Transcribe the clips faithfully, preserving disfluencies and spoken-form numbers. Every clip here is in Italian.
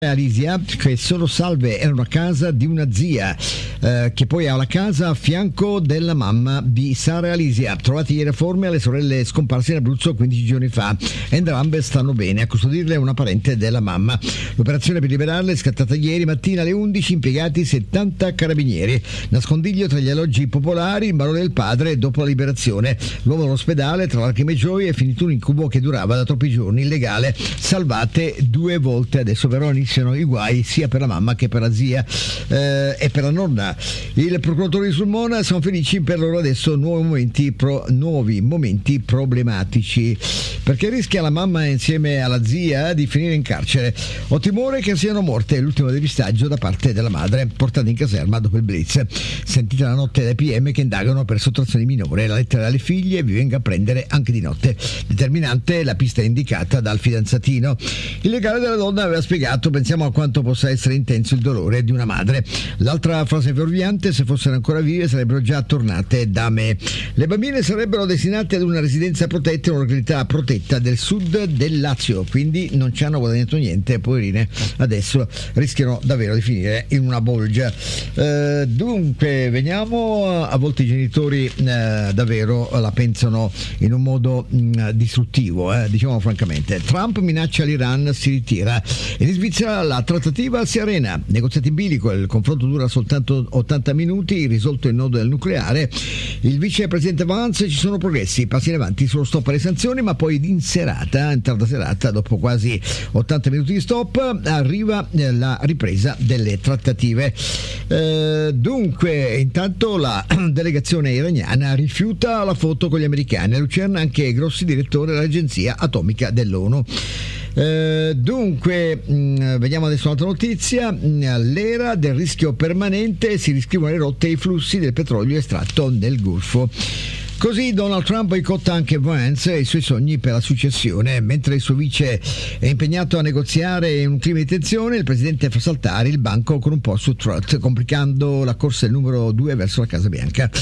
Alisia, che sono salve, erano a casa di una zia eh, che poi ha la casa a fianco della mamma di Sara Alisia, trovati ieri a Formia le sorelle scomparse in Abruzzo quindici giorni fa. Entrambe stanno bene, a custodirle una parente della mamma. L'operazione per liberarle è scattata ieri mattina alle undici, impiegati settanta carabinieri. Nascondiglio tra gli alloggi popolari, il malore del padre dopo la liberazione. L'uomo all'ospedale tra lacrime e gioie, è finito un incubo che durava da troppi giorni, illegale, salvate due volte. Adesso però iniziano i guai sia per la mamma che per la zia eh, e per la nonna. Il procuratore di Sulmona sono felici per loro adesso nuovi momenti, pro, nuovi momenti problematici, perché rischia la mamma insieme alla zia di finire in carcere. Ho timore che siano morte, l'ultimo depistaggio da parte della madre, portata in caserma dopo il blitz. Sentita la notte dai P M che indagano per sottrazione minore, la lettera alle figlie vi venga a prendere anche di notte. Determinante la pista indicata dal fidanzatino. Il legale della donna aveva spiegato: pensiamo a quanto possa essere intenso il dolore di una madre. L'altra frase fuorviante: se fossero ancora vive sarebbero già tornate da me. Le bambine sarebbero destinate ad una residenza protetta in una località protetta del sud del Lazio, quindi non ci hanno guadagnato niente, poverine, adesso rischiano davvero di finire in una bolgia. Eh, dunque veniamo, a volte i genitori eh, davvero la pensano in un modo mh, distruttivo, eh, diciamo francamente. Trump minaccia l'Iran, si ritira, e in Svizzera la trattativa si arena, negoziati in bilico, il confronto dura soltanto ottanta minuti, risolto il nodo del nucleare. Il vicepresidente Vance: ci sono progressi, passi in avanti sullo stop alle sanzioni, ma poi in serata, in tarda serata, dopo quasi ottanta minuti di stop, arriva la ripresa delle trattative. Eh, dunque intanto la delegazione iraniana rifiuta la foto con gli americani, a Lucerna anche Grossi, direttore dell'agenzia atomica dell'ONU. Uh, dunque mh, vediamo adesso un'altra notizia. L'era del rischio permanente, si riscrivono le rotte e i flussi del petrolio estratto nel Golfo. Così Donald Trump boicotta anche Vance e i suoi sogni per la successione. Mentre il suo vice è impegnato a negoziare in un clima di tensione, il presidente fa saltare il banco con un po' su trot, complicando la corsa del numero due verso la Casa Bianca.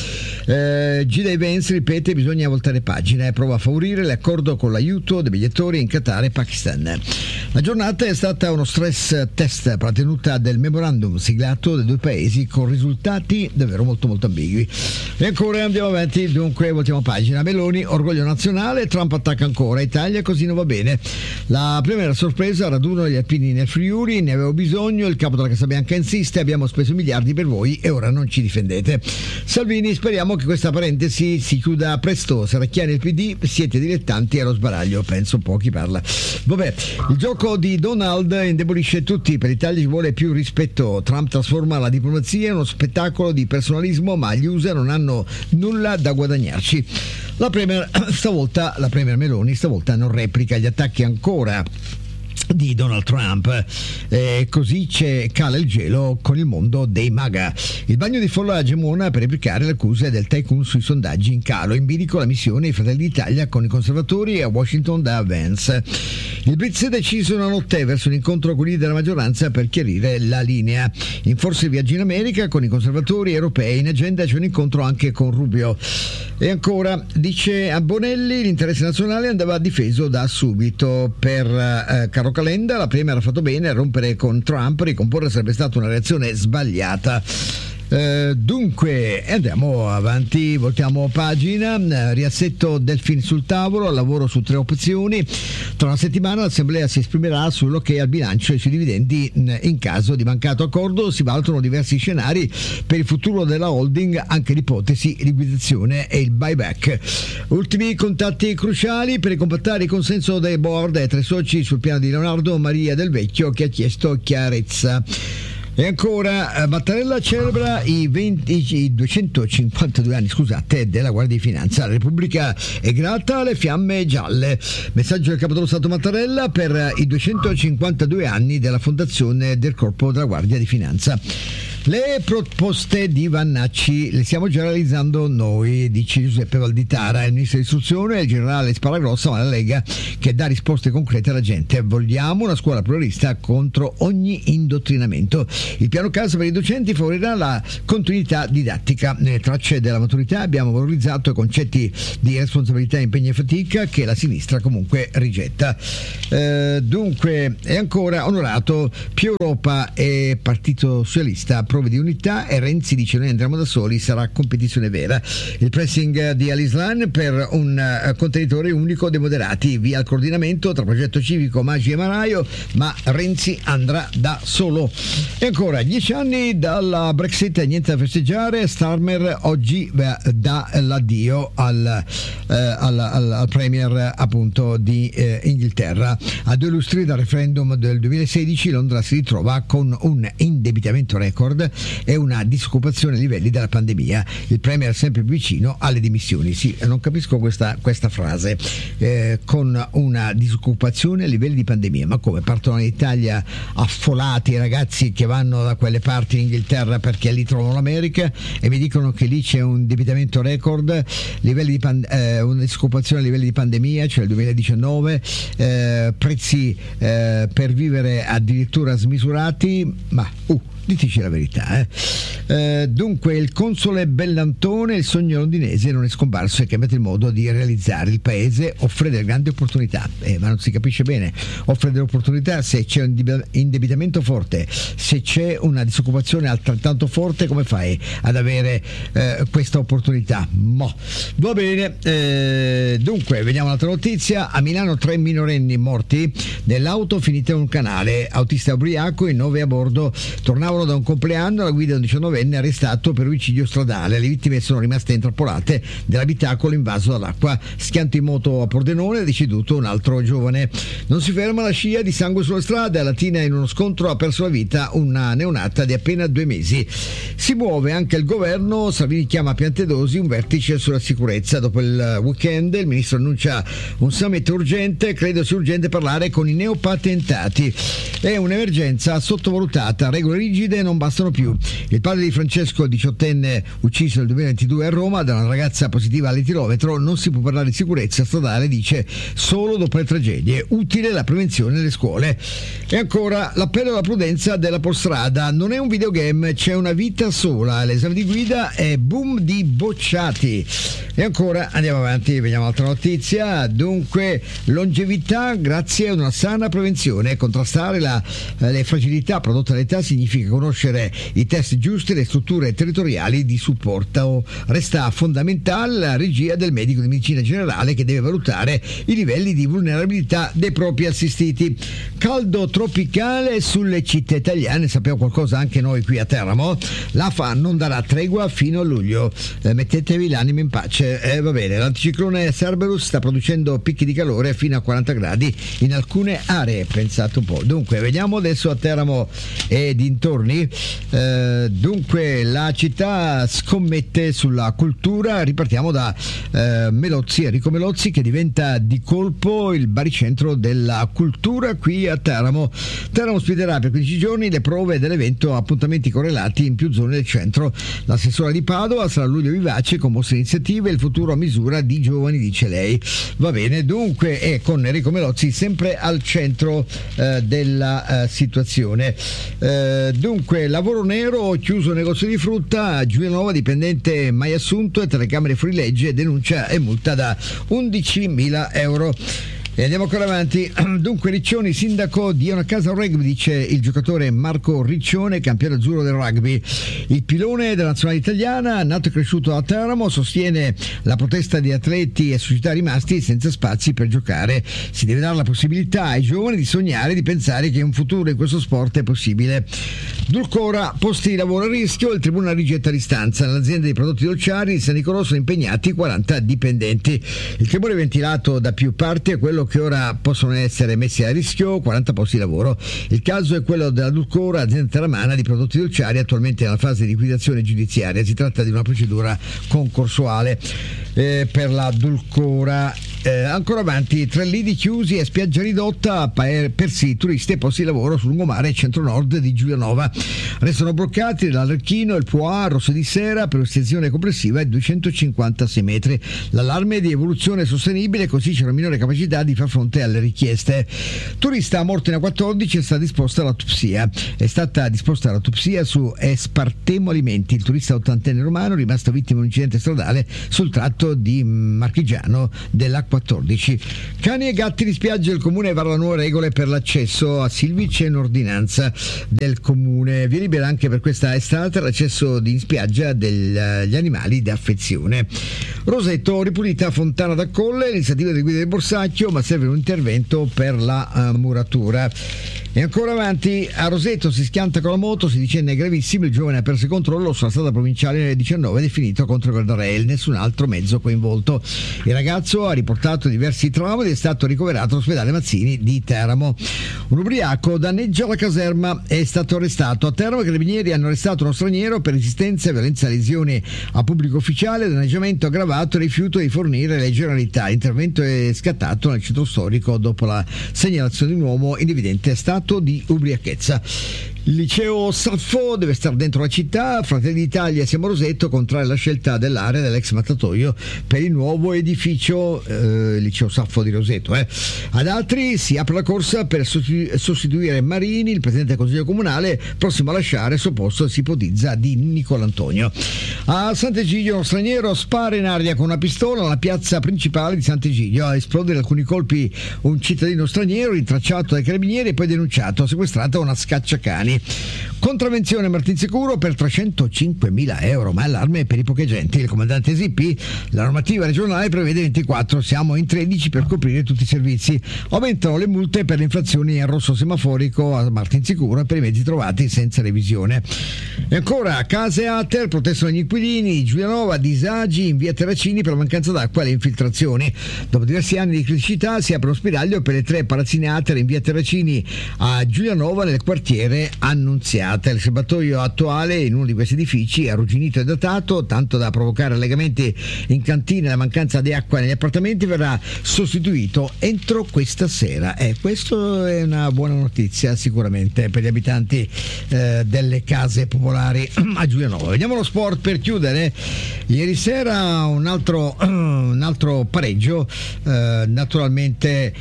Eh, G D Vance ripete: bisogna voltare pagina, e prova a favorire l'accordo con l'aiuto dei mediatori in Qatar e Pakistan. La giornata è stata uno stress test per la tenuta del memorandum siglato dai due paesi, con risultati davvero molto molto ambigui. E ancora andiamo avanti, dunque voltiamo pagina. Meloni, orgoglio nazionale, Trump attacca ancora, Italia così non va bene. La prima sorpresa, raduno degli alpini nel Friuli, ne avevo bisogno, il capo della Casa Bianca insiste: abbiamo speso miliardi per voi e ora non ci difendete. Salvini: speriamo che questa parentesi si chiuda presto, Serracchiani e il P D siete dilettanti allo sbaraglio. Penso un po' chi parla. Vabbè, il gioco di Donald indebolisce tutti, per l'Italia ci vuole più rispetto. Trump trasforma la diplomazia in uno spettacolo di personalismo, ma gli U S A non hanno nulla da guadagnare. La premier stavolta, la premier Meloni stavolta non replica gli attacchi ancora di Donald Trump, eh, così c'è, cala il gelo con il mondo dei MAGA. Il bagno di folla gemona per replicare le accuse del tycoon sui sondaggi in calo, in bilico la missione dei Fratelli d'Italia con i conservatori a Washington da Vance. Il blitz è deciso una notte verso un incontro con i leader della maggioranza per chiarire la linea. In forse viaggi in America con i conservatori europei, in agenda c'è un incontro anche con Rubio. E ancora, dice a Bonelli, l'interesse nazionale andava difeso da subito. Per eh, Caro Calenda, la Premier ha fatto bene a rompere con Trump, ricomporre sarebbe stata una reazione sbagliata. Uh, dunque andiamo avanti, voltiamo pagina. Riassetto del film sul tavolo, lavoro su tre opzioni. Tra una settimana l'Assemblea si esprimerà sull'ok al bilancio e sui dividendi. In caso di mancato accordo si valutano diversi scenari per il futuro della holding, anche l'ipotesi liquidazione e il buyback. Ultimi contatti cruciali per ricompattare il consenso del board e tra i soci sul piano di Leonardo Maria Del Vecchio, che ha chiesto chiarezza. E ancora, Mattarella celebra i, venti, i duecentocinquantadue anni scusate, della Guardia di Finanza. La Repubblica è grata alle fiamme gialle. Messaggio del Capo dello Stato Mattarella per i duecentocinquantadue anni della fondazione del Corpo della Guardia di Finanza. Le proposte di Vannacci le stiamo già realizzando noi, dice Giuseppe Valditara, il ministro dell'istruzione, il generale Sparagrossa, ma la Lega che dà risposte concrete alla gente. Vogliamo una scuola pluralista contro ogni indottrinamento. Il piano casa per i docenti favorirà la continuità didattica. Nelle tracce della maturità abbiamo valorizzato i concetti di responsabilità, impegno e fatica che la sinistra comunque rigetta. Eh, dunque, è ancora onorato più Europa e Partito Socialista, prove di unità, e Renzi dice noi andremo da soli, sarà competizione vera. Il pressing di Al-Islam per un contenitore unico dei moderati, via il coordinamento tra progetto civico, Maggi e Maraio, ma Renzi andrà da solo. E ancora dieci anni dalla Brexit, niente da festeggiare. Starmer oggi beh, dà l'addio al, eh, al, al, al premier appunto di eh, Inghilterra. A due lustri dal referendum del duemilasedici Londra si ritrova con un indebitamento record e una disoccupazione a livelli della pandemia. Il premier è sempre più vicino alle dimissioni. Sì, non capisco questa, questa frase, eh, con una disoccupazione a livelli di pandemia. Ma come? Partono in Italia affolati i ragazzi che vanno da quelle parti in Inghilterra perché lì trovano l'America e mi dicono che lì c'è un indebitamento record, livelli di pan- eh, una disoccupazione a livelli di pandemia, cioè il duemiladiciannove, eh, prezzi eh, per vivere addirittura smisurati, ma uh, diteci la verità. Eh. Eh, dunque, il console Bellantone, il sogno londinese non è scomparso e cambiato il modo di realizzare il paese, offre delle grandi opportunità, eh, ma non si capisce bene. Offre delle opportunità se c'è un indebitamento forte, se c'è una disoccupazione altrettanto forte, come fai ad avere eh, questa opportunità? Mo. Va bene, eh, dunque vediamo un'altra notizia. A Milano tre minorenni morti nell'auto finita in un canale, autista ubriaco e nove a bordo, tornavano da un compleanno, la guida di un diciannovenne arrestato per omicidio stradale. Le vittime sono rimaste intrappolate nell'abitacolo invaso dall'acqua. Schianto in moto a Pordenone, è deceduto un altro giovane. Non si ferma la scia di sangue sulle strade. A Latina in uno scontro ha perso la vita una neonata di appena due mesi. Si muove anche il governo. Salvini chiama a Piantedosi un vertice sulla sicurezza. Dopo il weekend il ministro annuncia un summit urgente. Credo sia urgente parlare con i neopatentati. È un'emergenza sottovalutata. Regole rigide non bastano più. Il padre di Francesco, diciottenne ucciso nel duemilaventidue a Roma da una ragazza positiva all'etilometro, non si può parlare di sicurezza stradale, dice, solo dopo le tragedie. Utile la prevenzione nelle scuole. E ancora l'appello alla prudenza della Polstrada. Non è un videogame, c'è una vita sola. L'esame di guida è boom di bocciati. E ancora andiamo avanti, vediamo altra notizia. Dunque, longevità grazie ad una sana prevenzione. Contrastare la, le fragilità prodotte dall'età significa conoscere i test giusti e le strutture territoriali di supporto. Resta fondamentale la regia del medico di medicina generale che deve valutare i livelli di vulnerabilità dei propri assistiti. Caldo tropicale sulle città italiane, sappiamo qualcosa anche noi qui a Teramo. L'A F A non darà tregua fino a luglio. Eh, mettetevi l'anima in pace. Eh, va bene, l'anticiclone Cerberus sta producendo picchi di calore fino a quaranta gradi in alcune aree, pensate un po'. Dunque, vediamo adesso a Teramo e dintorni. Eh, dunque, la città scommette sulla cultura. Ripartiamo da eh, Melozzi, Enrico Melozzi, che diventa di colpo il baricentro della cultura qui a Teramo. Teramo ospiterà per quindici giorni le prove dell'evento, appuntamenti correlati in più zone del centro. L'assessora di Padova sarà luglio vivace con mosse iniziative, il futuro a misura di giovani, dice lei. Va bene, dunque, e con Enrico Melozzi sempre al centro eh, della eh, situazione. Eh, dunque, lavoro nero, chiuso negozio di frutta, Giulianova, dipendente mai assunto e telecamere fuorilegge, denuncia e multa da undicimila euro. E andiamo ancora avanti. Dunque, Riccioni, sindaco, dia una casa al rugby, dice il giocatore Marco Riccione, campione azzurro del rugby. Il pilone della nazionale italiana, nato e cresciuto a Teramo, sostiene la protesta di atleti e società rimasti senza spazi per giocare. Si deve dare la possibilità ai giovani di sognare, di pensare che un futuro in questo sport è possibile. Dulcora, posti di lavoro a rischio, il tribunale rigetta l'istanza. Nell'azienda dei prodotti dolciari di San Nicolò sono impegnati quaranta dipendenti. Il timore ventilato da più parti è quello che ora possono essere messi a rischio quaranta posti di lavoro. Il caso è quello della Dulcora, azienda teramana di prodotti dolciari, attualmente nella fase di liquidazione giudiziaria. Si tratta di una procedura concorsuale eh, per la Dulcora. Eh, ancora avanti, tre lidi chiusi e spiaggia ridotta per, per sì, turisti e posti di lavoro sul lungomare centro-nord di Giulianova. Restano bloccati l'Arlecchino e il Poix Rosso di Sera per un'estensione complessiva di duecentocinquantasei metri. L'allarme è di evoluzione sostenibile, così c'è una minore capacità di far fronte alle richieste. Turista morto in A quattordici, è stata disposta l'autopsia. È stata disposta l'autopsia su Espartemo Alimenti, il turista ottantenne romano rimasto vittima di un incidente stradale sul tratto di Marchigiano dell'A quattordici. Cani e gatti di spiaggia, il comune vara nuove regole per l'accesso a Silvice in ordinanza del comune. Via libera anche per questa estate l'accesso in spiaggia degli animali d'affezione. Roseto, ripulita Fontana da Colle, l'iniziativa di guida del Borsacchio, ma serve un intervento per la uh, muratura. E ancora avanti, a Roseto si schianta con la moto, si dicenne gravissimo, il giovane ha perso il controllo sulla strada provinciale nel diciannove ed è finito contro il guardrail, nessun altro mezzo coinvolto. Il ragazzo ha riportato diversi traumi ed è stato ricoverato all'ospedale Mazzini di Teramo. Un ubriaco danneggia la caserma, è stato arrestato. A Teramo i carabinieri hanno arrestato uno straniero per resistenza, violenza, lesioni a pubblico ufficiale, danneggiamento aggravato e rifiuto di fornire le generalità. L'intervento è scattato nel centro storico dopo la segnalazione di un uomo in evidente stato di ubriachezza. Il liceo Saffo deve stare dentro la città. Fratelli d'Italia Siamo Roseto contraria alla scelta dell'area dell'ex mattatoio per il nuovo edificio eh, liceo Saffo di Roseto. Eh. Ad altri si apre la corsa per sostituire Marini, il presidente del consiglio comunale, prossimo a lasciare il suo posto, si ipotizza, di Nicolantonio. A Sant'Egidio uno straniero spara in aria con una pistola alla piazza principale di Sant'Egidio. A esplodere alcuni colpi un cittadino straniero rintracciato dai carabinieri e poi denunciato, sequestrata una scacciacani. Contravvenzione Martinsicuro per trecentocinquemila euro, ma allarme per i pocheggianti. Il comandante S I P, la normativa regionale prevede ventiquattro, siamo in tredici per coprire tutti i servizi. Aumentano le multe per le infrazioni a rosso semaforico a Martinsicuro e per i mezzi trovati senza revisione. E ancora, case Ater, protestano gli inquilini, Giulianova, disagi in via Terracini per la mancanza d'acqua e le infiltrazioni. Dopo diversi anni di criticità si apre lo spiraglio per le tre palazzine Ater in via Terracini a Giulianova nel quartiere Annunziata. Il serbatoio attuale in uno di questi edifici è arrugginito e datato, tanto da provocare allegamenti in cantina e la mancanza di acqua negli appartamenti. Verrà sostituito entro questa sera. E eh, questo è una buona notizia sicuramente per gli abitanti eh, delle case popolari a Giulianova. Vediamo lo sport per chiudere. Ieri sera un altro, un altro pareggio, eh, naturalmente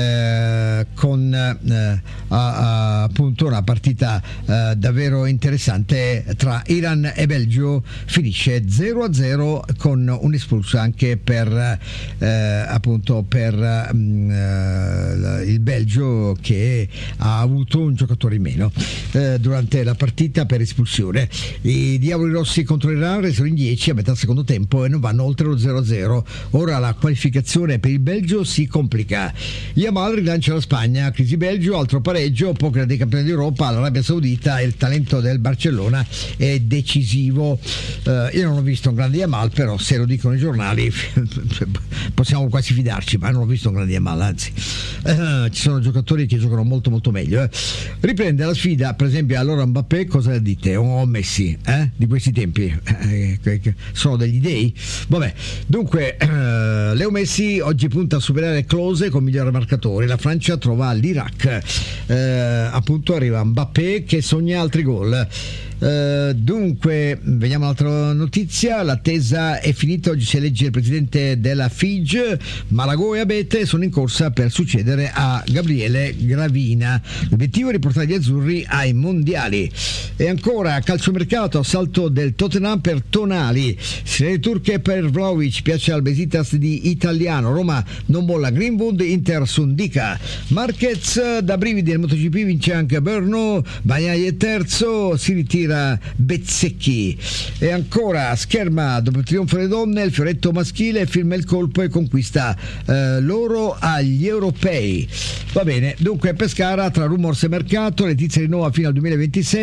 eh, con eh, a, a, appunto una partita eh, davvero interessante tra Iran e Belgio. Finisce zero a zero con un espulso anche per eh, appunto per mh, eh, il Belgio, che ha avuto un giocatore in meno eh, durante la partita per espulsione. I diavoli rossi contro l'Iran resero in dieci a metà secondo tempo e non vanno oltre lo zero a zero. Ora la qualificazione per il Belgio si complica. Yamal rilancia la Spagna, crisi Belgio, altro pareggio, poker dei campioni d'Europa all'Arabia Saudita. Il talento del Barcellona è decisivo. Uh, io non ho visto un grande Yamal, però se lo dicono i giornali possiamo quasi fidarci, ma non ho visto un grande Yamal, anzi uh, ci sono giocatori che giocano molto molto meglio. Eh. Riprende la sfida per esempio allora Mbappé, cosa dite? O Messi eh? di questi tempi eh, sono degli dei. Vabbè, dunque uh, Leo Messi oggi punta a superare Klose con migliore marcatore. La Francia trova l'Iraq, uh, appunto arriva Mbappé che sogna altri gol. Uh, dunque vediamo un'altra notizia. L'attesa è finita, oggi si elegge il presidente della F I G. Malagò e Abete sono in corsa per succedere a Gabriele Gravina. L'obiettivo è riportare gli azzurri ai mondiali. E ancora calciomercato, assalto del Tottenham per Tonali, sirene turche per Vlahovic, piace al Besiktas di Italiano. Roma non molla Greenwood, Inter Sundica. Marquez da brividi nel MotoGP, vince anche Brno, Bagnaia è terzo, si ritira Bezzecchi. E ancora scherma, dopo il trionfo delle donne il fioretto maschile firma il colpo e conquista eh, l'oro agli europei. Va bene, dunque Pescara tra rumors e mercato, Letizia rinnova fino al duemilaventisette,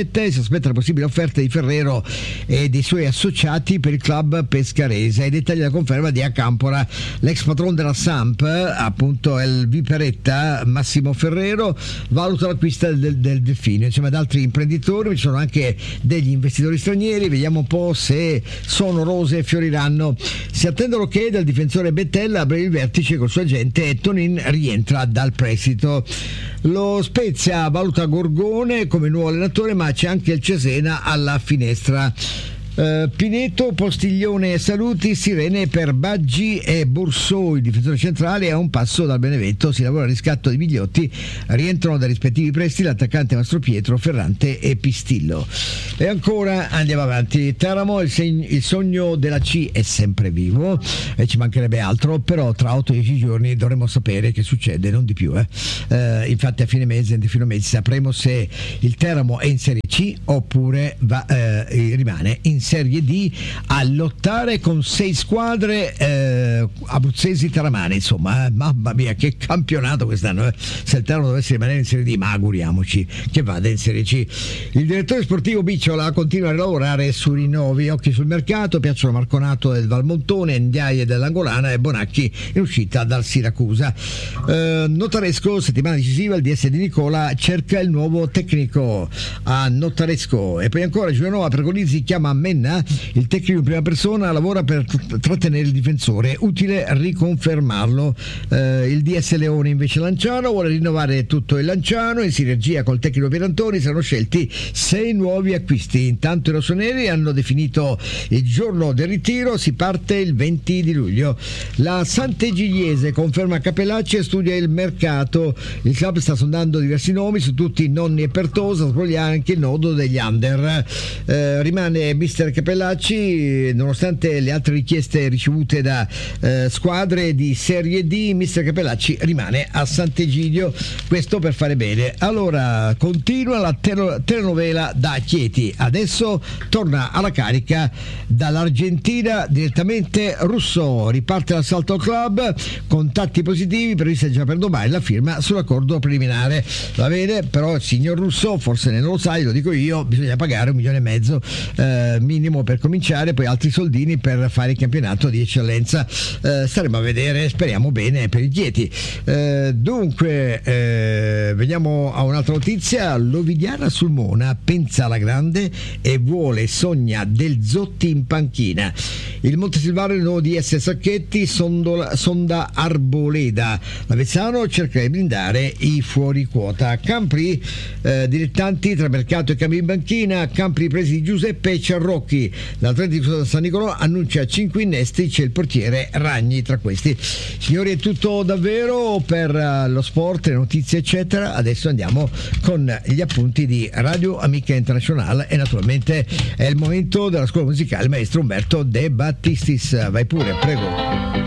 aspetta la possibile offerta di Ferrero e dei suoi associati per il club pescarese. I dettagli della conferma di Acampora. L'ex patron della Samp, appunto il Viperetta, Massimo Ferrero, valuta l'acquisto del, del Delfino insieme ad altri imprenditori. Ci sono anche degli investitori stranieri, vediamo un po' se sono rose e fioriranno. Si attende l'ok del difensore Bettella a breve il vertice col suo agente e Tonin rientra dal prestito. Lo Spezia valuta Gorgone come nuovo allenatore, ma c'è anche il Cesena alla finestra. Uh, Pineto, Postiglione e Saluti, sirene per Baggi e Borsoi, difensore centrale, a un passo dal Benevento. Si lavora al riscatto di Migliotti, rientrano dai rispettivi prestiti l'attaccante Mastro Pietro, Ferrante e Pistillo. E ancora andiamo avanti. Teramo, il, seg- il sogno della C è sempre vivo e ci mancherebbe altro, però tra otto dieci giorni dovremo sapere che succede, non di più eh. Uh, infatti a fine mese, a fine mese sapremo se il Teramo è in Serie C oppure va, uh, rimane in Serie D a lottare con sei squadre eh, abruzzesi teramane. Insomma, eh, mamma mia, che campionato quest'anno eh. Se il Teramo dovesse rimanere in Serie D, ma auguriamoci che vada in Serie C. Il direttore sportivo Bicciola continua a lavorare su rinnovi, occhi sul mercato, piacciono Marconato del Valmontone, Ndiaye dell'Angolana e Bonacchi in uscita dal Siracusa. eh, Notaresco, settimana decisiva, il D S di Nicola cerca il nuovo tecnico a Notaresco. E poi ancora Giulianova Pergolizzi chiama a Menna, il tecnico in prima persona lavora per t- trattenere il difensore, utile riconfermarlo. Eh, il D S Leone invece Lanciano vuole rinnovare tutto il Lanciano, in sinergia col tecnico Pierantoni saranno scelti sei nuovi acquisti. Intanto i rossoneri hanno definito il giorno del ritiro, si parte il venti di luglio. La Sant'Egidiese conferma Capellacci e studia il mercato, il club sta sondando diversi nomi, su tutti Nonni e Pertosa, spogliare anche il nodo degli under. Eh, rimane mister Capellacci, nonostante le altre richieste ricevute da eh, squadre di Serie D, mister Capellacci rimane a Sant'Egidio, questo per fare bene. Allora continua la tele- telenovela da Chieti, adesso torna alla carica dall'Argentina direttamente Russo, riparte l'assalto al club, contatti positivi, prevista già per domani la firma sull'accordo preliminare. Va bene, però il signor Russo, forse non lo sai, lo dico io, bisogna pagare un milione e mezzo eh, minimo per cominciare, poi altri soldini per fare il campionato di eccellenza. Eh, staremo a vedere, speriamo bene per i Chieti. Eh, dunque eh, veniamo a un'altra notizia. L'Ovidiana Sulmona pensa alla grande e vuole, sogna del Zotti in panchina. Il Montesilvano, il nuovo D S Sacchetti, sondola, sonda Arboleda. L'Avezzano cerca di blindare i fuori quota. Campri, eh, dilettanti tra mercato e cambio in banchina. Campri presi di Giuseppe Ciarrocchi. L'Atletico San Nicolò annuncia cinque innesti, c'è il portiere Ragni tra questi. Signori, è tutto davvero per uh, lo sport, le notizie eccetera. Adesso andiamo con gli appunti di Radio Amica Internazionale e naturalmente è il momento della scuola musicale maestro Umberto De Battistis. Vai pure, prego.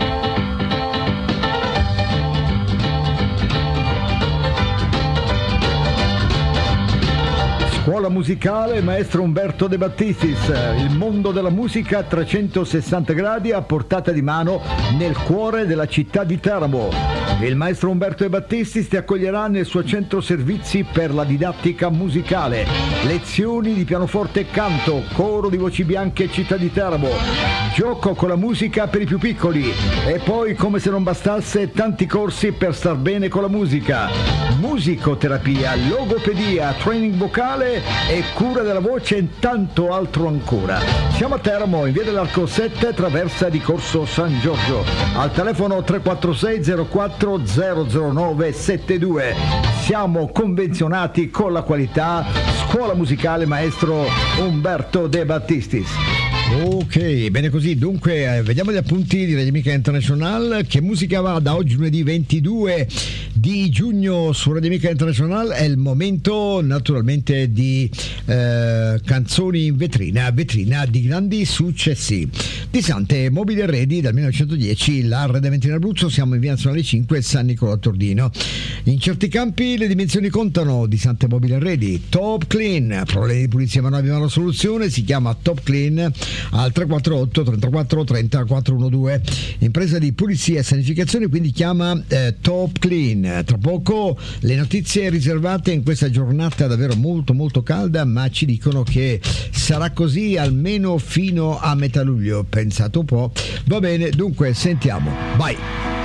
Scuola musicale maestro Umberto De Battistis, il mondo della musica a trecentosessanta gradi a portata di mano nel cuore della città di Teramo. Il maestro Umberto De Battistis ti accoglierà nel suo centro servizi per la didattica musicale, lezioni di pianoforte e canto, coro di voci bianche città di Teramo, gioco con la musica per i più piccoli e poi, come se non bastasse, tanti corsi per star bene con la musica, musicoterapia, logopedia, training vocale e cura della voce e tanto altro ancora. Siamo a Teramo, in via dell'Arco sette, traversa di Corso San Giorgio, al telefono tre quattro sei zero quattro zero zero nove sette due. Siamo convenzionati con la qualità. Scuola musicale maestro Umberto De Battistis. Ok, bene così. Dunque, eh, vediamo gli appunti di Radio Amica International. Che musica va da oggi, lunedì ventidue di giugno su Radio Amica International? È il momento naturalmente di eh, canzoni in vetrina, vetrina di grandi successi. Di Sante Mobili Arredi dal millenovecentodieci, l'arredamento in Abruzzo, siamo in via Nazionale cinque, San Nicolò a Tordino. In certi campi le dimensioni contano. Di Sante Mobili Arredi, Top Clean, problemi di pulizia ma non abbiamo la soluzione, si chiama Top Clean. al tre quattro otto trentaquattro trenta quattrocentododici. Impresa di pulizia e sanificazione, quindi chiama eh, Top Clean. Tra poco le notizie riservate in questa giornata davvero molto molto calda, ma ci dicono che sarà così almeno fino a metà luglio. Pensate un po'. Va bene, dunque sentiamo. Vai.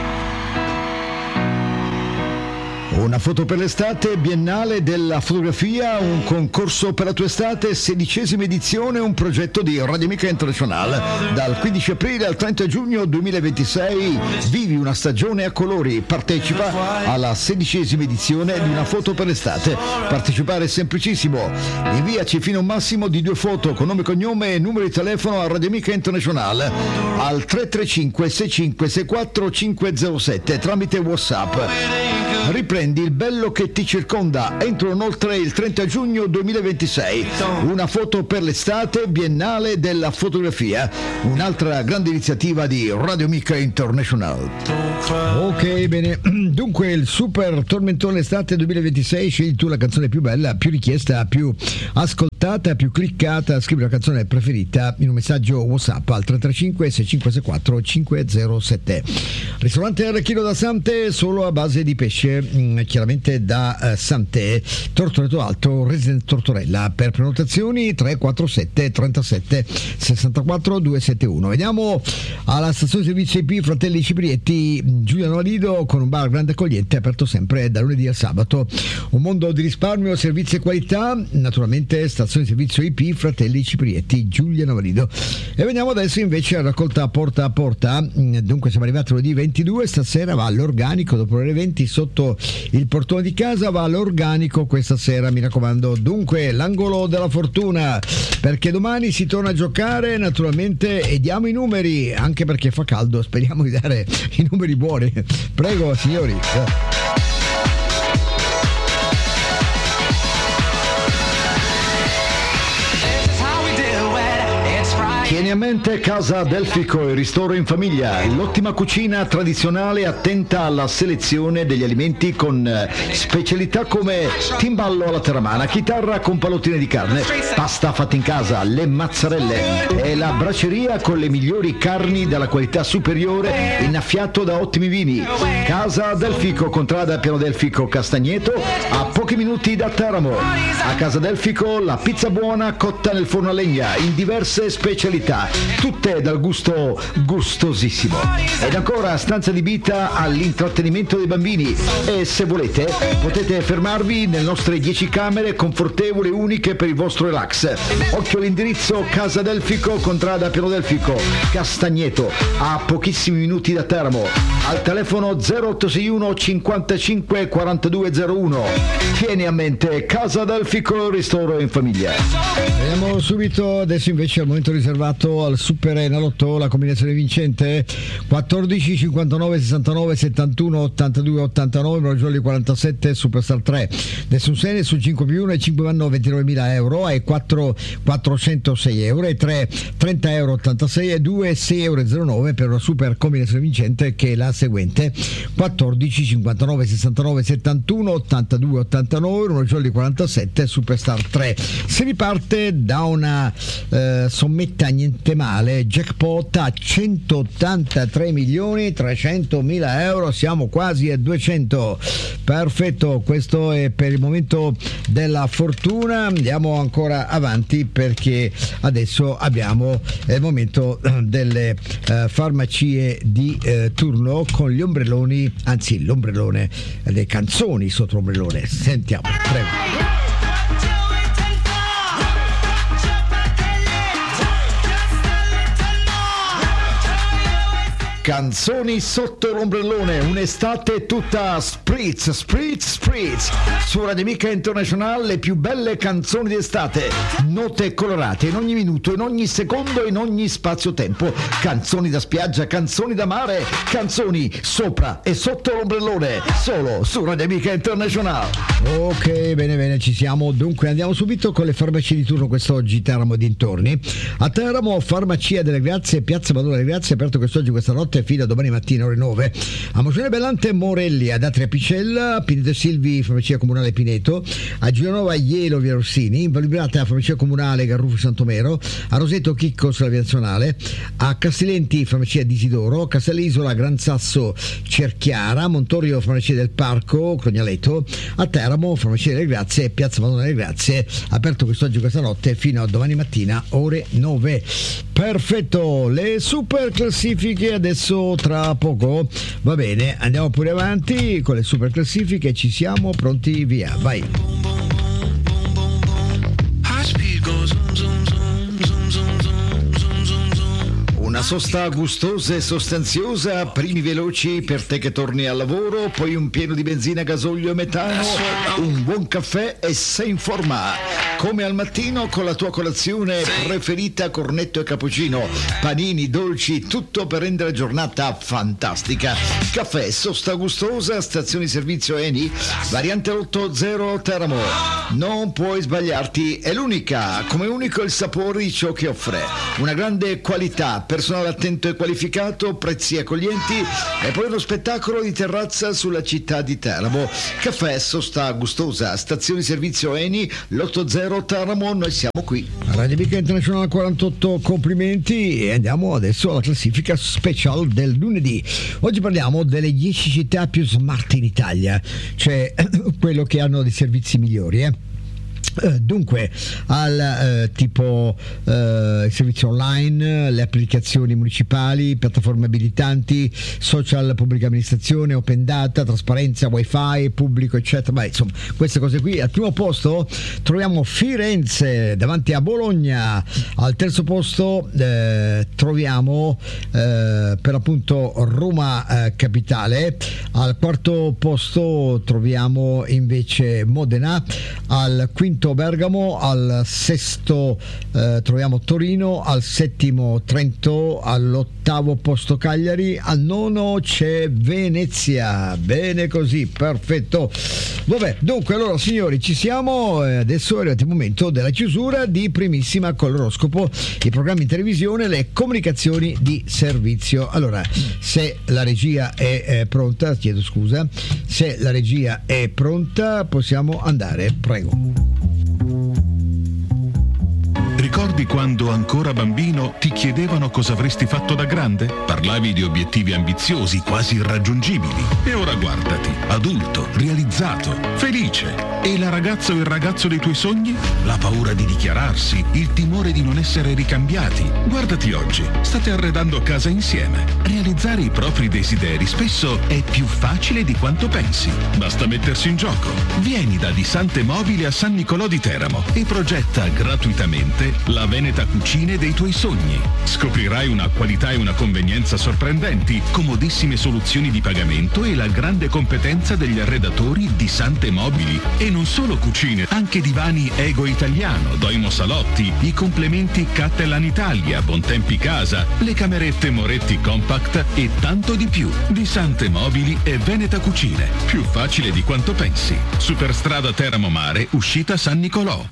Una foto per l'estate, Biennale della fotografia, un concorso per la tua estate, sedicesima edizione, un progetto di Radio Amica International. Dal quindici aprile al trenta giugno duemilaventisei vivi una stagione a colori. Partecipa alla sedicesima edizione di Una foto per l'estate. Partecipare è semplicissimo. Inviaci fino a un massimo di due foto con nome, cognome e numero di telefono a Radio Amica International al tre tre cinque sei cinque sei quattro cinque zero sette tramite WhatsApp. Riprendi il bello che ti circonda entro inoltre il trenta giugno duemilaventisei. Una foto per l'estate, Biennale della fotografia, un'altra grande iniziativa di Radio Amica International. Ok, bene. Dunque il super tormentone estate duemilaventisei, scegli tu la canzone più bella, più richiesta, più ascoltata, più cliccata. Scrivi la canzone preferita in un messaggio WhatsApp al tre tre cinque sei cinque sei quattro cinque zero sette. Ristorante Arrechino da Sante, solo a base di pesce, mh, chiaramente da uh, Sante, Tortoreto Alto, Residente Tortorella. Per prenotazioni tre quattro sette trentasette sessantaquattro duecentosettantuno. Veniamo alla stazione di servizio I P Fratelli Ciprietti, Giuliano Valido, con un bar grande accogliente, aperto sempre da lunedì al sabato. Un mondo di risparmio, servizi e qualità, naturalmente stazione di servizio I P Fratelli Ciprietti, Giuliano Valido. E veniamo adesso invece a raccolta porta a porta. Dunque siamo arrivati lunedì ventidue, stasera va all'organico, dopo le ore venti sotto il portone di casa va all'organico questa sera, mi raccomando. Dunque l'angolo della fortuna, perché domani si torna a giocare naturalmente, e diamo i numeri, anche perché fa caldo, speriamo di dare i numeri buoni. Prego signori. Tieni a mente Casa Delfico, il ristoro in famiglia, l'ottima cucina tradizionale attenta alla selezione degli alimenti con specialità come timballo alla terramana, chitarra con pallottine di carne, pasta fatta in casa, le mazzarelle e la braceria con le migliori carni della qualità superiore, innaffiato da ottimi vini. Casa Delfico, contrada Piano Delfico Castagneto, a pochi minuti da Teramo. A Casa Delfico la pizza buona cotta nel forno a legna in diverse specialità, tutte dal gusto gustosissimo. Ed ancora stanza adibita all'intrattenimento dei bambini, e se volete potete fermarvi nelle nostre dieci camere confortevoli e uniche per il vostro relax. Occhio all'indirizzo: Casa Delfico, contrada Piano Delfico Castagneto, a pochissimi minuti da Teramo. Al telefono zero otto sei uno cinquantacinque quarantadue zero uno. Tieni a mente Casa Delfico, ristoro in famiglia. Vediamo subito adesso invece al momento riservato al Super Enalotto, la combinazione vincente quattordici cinquantanove sessantanove settantuno ottantadue ottantanove, Broggioli quarantasette, Superstar tre, nessun serie su cinque più uno e cinque vanno ventinovemila euro e quattro quattrocentosei euro e tre trenta euro ottantasei e due sei euro zero nove per una super combinazione vincente che è la seguente: quattordici cinquantanove sessantanove settantuno ottantadue ottantanove, Broggioli quarantasette, Superstar tre. Si riparte da una eh, sommetta niente male, jackpot a centottantatré milioni trecentomila euro, siamo quasi a duecento. Perfetto, questo è per il momento della fortuna. Andiamo ancora avanti perché adesso abbiamo il momento delle eh, farmacie di eh, turno con gli ombrelloni, anzi l'ombrellone, le canzoni sotto l'ombrellone. Sentiamo, prego. Canzoni sotto l'ombrellone, un'estate tutta spritz, spritz, spritz. Su Radio Amica International le più belle canzoni d'estate, note colorate in ogni minuto, in ogni secondo, in ogni spazio-tempo. Canzoni da spiaggia, canzoni da mare, canzoni sopra e sotto l'ombrellone, solo su Radio Amica International. Ok, bene bene, ci siamo. Dunque andiamo subito con le farmacie di turno quest'oggi, Teramo e dintorni. A Teramo, Farmacia delle Grazie, Piazza Madonna delle Grazie, aperto quest'oggi, questa notte stanotte fino a domani mattina ore nove. A Mogione Bellante Morelli, ad Atria Picella, Pineto e Silvi, farmacia comunale Pineto, a Giulianova Ielo via Rossini, in Valibrata farmacia comunale Garrufo Santomero, a Roseto Chicco sulla via Nazionale, a Castellenti farmacia di Isidoro, Castellisola Gran Sasso Cerchiara, Montorio farmacia del Parco Cognaletto, a Teramo farmacia delle Grazie e Piazza Madonna delle Grazie, aperto quest'oggi questa notte fino a domani mattina ore nove. Perfetto, le super classifiche adesso tra poco. Va bene, andiamo pure avanti con le super classifiche, ci siamo pronti, via, vai. Una sosta gustosa e sostanziosa, primi veloci per te che torni al lavoro, poi un pieno di benzina, gasolio e metano, un buon caffè e sei in forma. Come al mattino con la tua colazione preferita, cornetto e cappuccino, panini, dolci, tutto per rendere la giornata fantastica. Caffè, sosta gustosa, stazione di servizio Eni, variante otto zero Teramo. Non puoi sbagliarti, è l'unica, come unico il sapore di ciò che offre. Una grande qualità, personale attento e qualificato, prezzi accoglienti e poi uno spettacolo di terrazza sulla città di Teramo. Caffè, sosta gustosa, stazione di servizio Eni, l'otto zero Teramo, noi siamo qui. Radio Amica International quarantotto, complimenti, e andiamo adesso alla classifica special del lunedì. Oggi parliamo delle dieci città più smart in Italia, cioè quello che hanno dei servizi migliori, eh. Dunque, al eh, tipo eh, servizi online, le applicazioni municipali, piattaforme abilitanti, social, pubblica amministrazione, open data, trasparenza, wifi, pubblico, eccetera. Beh, insomma, queste cose qui. Al primo posto troviamo Firenze davanti a Bologna. Al terzo posto eh, troviamo eh, per appunto Roma eh, capitale. Al quarto posto troviamo invece Modena. Al quinto Bergamo, al sesto eh, troviamo Torino, al settimo Trento, all'ottavo posto Cagliari, al nono c'è Venezia. Bene così, perfetto. Vabbè, dunque allora signori, ci siamo, eh, adesso è arrivato il momento della chiusura di Primissima con l'oroscopo, i programmi in televisione, le comunicazioni di servizio. Allora, se la regia è, è pronta, chiedo scusa, se la regia è pronta possiamo andare, prego. Ricordi quando ancora bambino ti chiedevano cosa avresti fatto da grande? Parlavi di obiettivi ambiziosi, quasi irraggiungibili. E ora guardati, adulto, realizzato, felice. E la ragazza o il ragazzo dei tuoi sogni? La paura di dichiararsi, il timore di non essere ricambiati. Guardati oggi, state arredando casa insieme. Realizzare i propri desideri spesso è più facile di quanto pensi. Basta mettersi in gioco. Vieni da Disante Mobili a San Nicolò di Teramo e progetta gratuitamente la Veneta Cucine dei tuoi sogni. Scoprirai una qualità e una convenienza sorprendenti, comodissime soluzioni di pagamento e la grande competenza degli arredatori di Sante Mobili. E non solo cucine, anche divani Ego Italiano, Doimo Salotti, i complementi Cattelan Italia, Bontempi Casa, le camerette Moretti Compact e tanto di più. Di Sante Mobili e Veneta Cucine. Più facile di quanto pensi. Superstrada Teramo Mare, uscita San Nicolò.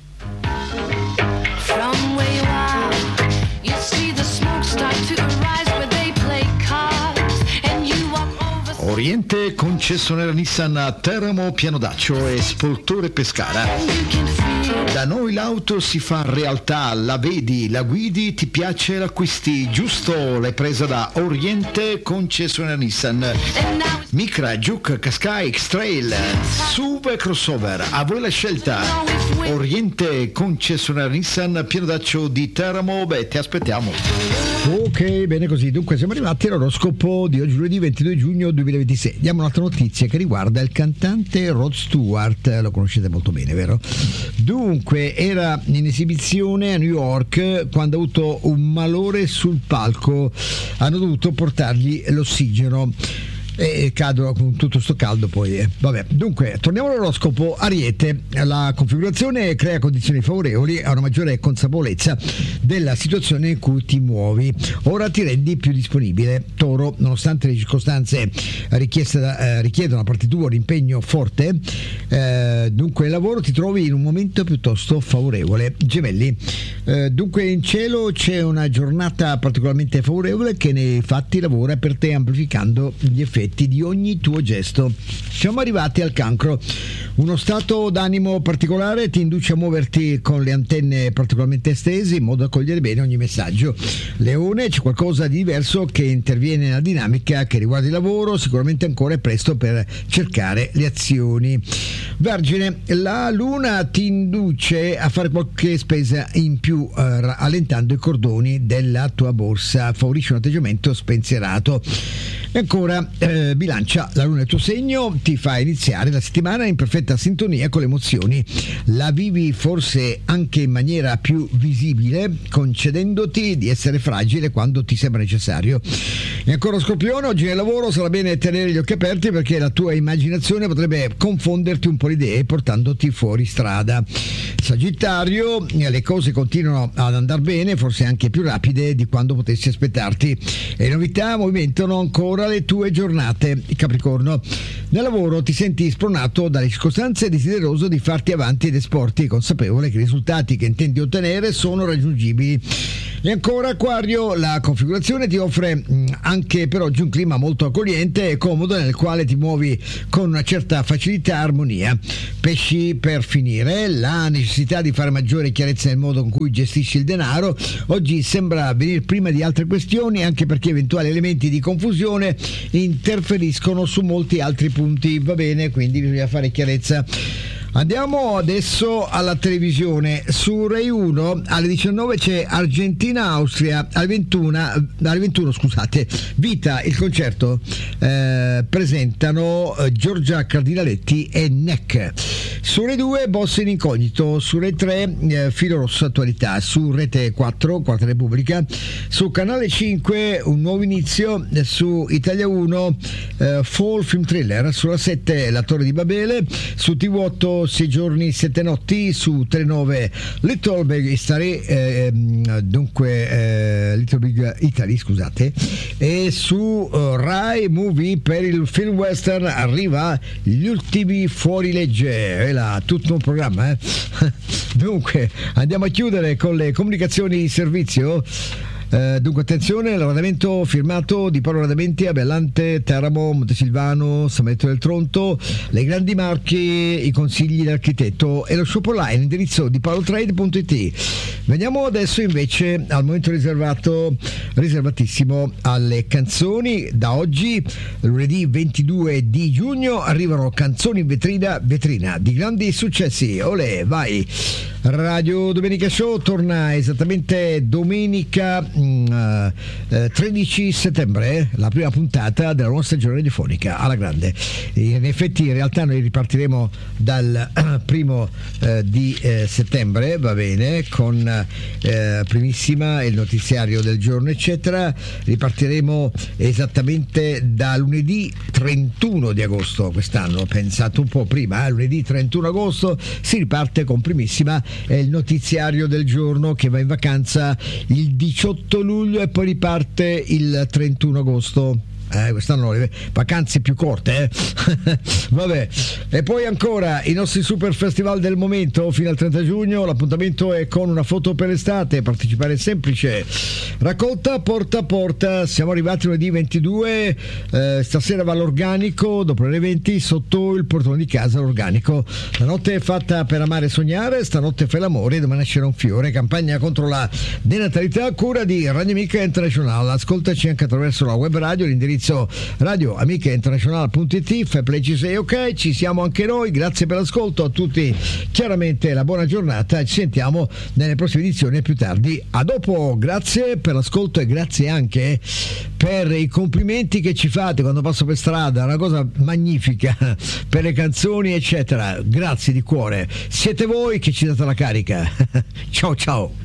Oriente, concessionaria Nissan a Teramo, Pianodaccio e Spoltore Pescara. Da noi l'auto si fa realtà, la vedi, la guidi, ti piace, l'acquisti, giusto? L'hai presa da Oriente, concessionaria Nissan. Micra, Juke, Qashqai, X-Trail, S U V e crossover, a voi la scelta. Oriente, concessionaria Nissan, Pianodaccio di Teramo, beh, ti aspettiamo. Ok, bene così. Dunque siamo arrivati all'oroscopo di oggi, lunedì ventidue giugno duemilaventisei. Diamo un'altra notizia che riguarda il cantante Rod Stewart, lo conoscete molto bene, vero? Dunque era in esibizione a New York quando ha avuto un malore sul palco, hanno dovuto portargli l'ossigeno. e cadono con tutto sto caldo poi eh. Vabbè, dunque torniamo all'oroscopo. Ariete, la configurazione crea condizioni favorevoli a una maggiore consapevolezza della situazione in cui ti muovi, ora ti rendi più disponibile. Toro, nonostante le circostanze richieste da, eh, richiedono a parte tua un impegno forte, eh, dunque il lavoro ti trovi in un momento piuttosto favorevole. Gemelli, eh, dunque in cielo c'è una giornata particolarmente favorevole che nei fatti lavora per te, amplificando gli effetti di ogni tuo gesto. Siamo arrivati al Cancro. Uno stato d'animo particolare ti induce a muoverti con le antenne particolarmente estese in modo da cogliere bene ogni messaggio. Leone, c'è qualcosa di diverso che interviene nella dinamica che riguarda il lavoro, sicuramente ancora è presto per cercare le azioni. Vergine, la luna ti induce a fare qualche spesa in più, eh, allentando i cordoni della tua borsa, favorisce un atteggiamento spensierato. E ancora eh, Bilancia, la luna è il tuo segno, ti fa iniziare la settimana in perfetta sintonia con le emozioni, la vivi forse anche in maniera più visibile, concedendoti di essere fragile quando ti sembra necessario. E ancora Scorpione, oggi nel lavoro sarà bene tenere gli occhi aperti perché la tua immaginazione potrebbe confonderti un po' le idee portandoti fuori strada. Sagittario, le cose continuano ad andare bene, forse anche più rapide di quando potessi aspettarti, e le novità movimentano ancora le tue giornate. Capricorno, nel lavoro ti senti spronato dalle circostanze e desideroso di farti avanti ed esporti, consapevole che i risultati che intendi ottenere sono raggiungibili. E ancora Acquario, la configurazione ti offre mh, anche per oggi un clima molto accogliente e comodo nel quale ti muovi con una certa facilità e armonia. Pesci, per finire, la necessità di fare maggiore chiarezza nel modo in cui gestisci il denaro oggi sembra venire prima di altre questioni, anche perché eventuali elementi di confusione interferiscono su molti altri punti. Va bene, quindi bisogna fare chiarezza. Andiamo adesso alla televisione. Su Rai uno alle diciannove c'è Argentina-Austria, alle ventuno, alle ventuno scusate, Vita, il concerto, eh, presentano eh, Giorgia Cardinaletti e Neck. Su Rai due Boss in incognito, su Rai tre eh, Filo Rosso attualità, su Rete quattro Quarta Repubblica, su Canale cinque Un nuovo inizio, su Italia uno eh, Fall Film Thriller, sulla sette La Torre di Babele, su T V otto Sei giorni sette notti, su Telenove Little Big Italy, eh, dunque eh, Little Big Italy scusate, e su uh, Rai Movie per il film western arriva Gli ultimi fuorilegge, è là tutto un programma eh? Dunque andiamo a chiudere con le comunicazioni di servizio. Uh, dunque attenzione, l'arredamento firmato di Paolo Arredamenti a Bellante, Teramo, Montesilvano, San Benedetto del Tronto, le grandi marche, i consigli dell'architetto e lo shop online, indirizzo di paolotrade punto it. Veniamo adesso invece al momento riservato, riservatissimo alle canzoni. Da oggi, lunedì ventidue di giugno, arrivano canzoni in vetrina, vetrina di grandi successi. Olè, vai! Radio Domenica Show torna esattamente domenica mh, eh, tredici settembre, eh, la prima puntata della nuova stagione radiofonica alla grande. In effetti in realtà noi ripartiremo dal eh, primo eh, di eh, settembre, va bene, con eh, primissima il notiziario del giorno eccetera. Ripartiremo esattamente da lunedì trentuno di agosto quest'anno, pensate un po' prima, eh, lunedì trentuno agosto si riparte con primissima è il notiziario del giorno, che va in vacanza il diciotto luglio e poi riparte il trentuno agosto. Eh, quest'anno le vacanze più corte eh? Vabbè, e poi ancora i nostri super festival del momento fino al trenta giugno. L'appuntamento è con una foto per l'estate, partecipare è semplice, raccolta porta a porta. Siamo arrivati lunedì ventidue, eh, stasera va l'organico dopo le venti sotto il portone di casa. L'organico, la notte è fatta per amare e sognare, stanotte fai l'amore, domani nascerà un fiore. Campagna contro la denatalità a cura di Radio Amica International. Ascoltaci anche attraverso la web radio, l'indirizzo radio amica international punto it. Fai play, ci sei ok, ci siamo anche noi. Grazie per l'ascolto a tutti, chiaramente la buona giornata, ci sentiamo nelle prossime edizioni e più tardi. A dopo, grazie per l'ascolto e grazie anche per i complimenti che ci fate quando passo per strada, una cosa magnifica, per le canzoni eccetera. Grazie di cuore, siete voi che ci date la carica. Ciao ciao.